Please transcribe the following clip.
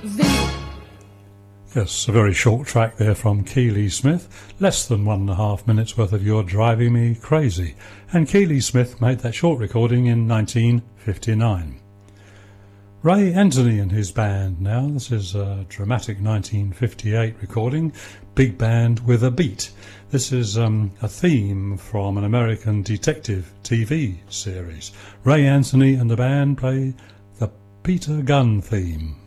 Yes, a very short track there from Keely Smith, less than 1.5 minutes worth of You're Driving Me Crazy, and Keely Smith made that short recording in 1959. Ray Anthony and his band now. This is a dramatic 1958 recording, Big Band with a Beat. This is a theme from an American detective TV series. Ray Anthony and the band play the Peter Gunn theme.